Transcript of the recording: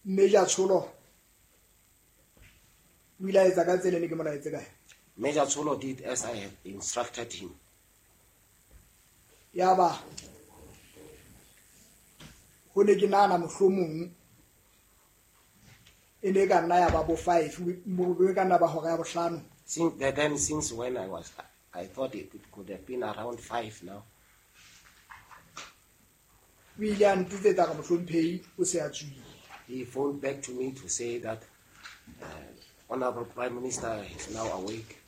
Major Cholo Wila is a gazelle and Gamma. Major Cholo did as I had instructed him. Yaba Huneginana Mufumun in the Ganaya Babo 5, Muganaba Horabashan. Since when I thought it could have been around 5 now. William did the Dagam pay, who said he phoned back to me to say that Honorable Prime Minister is now awake.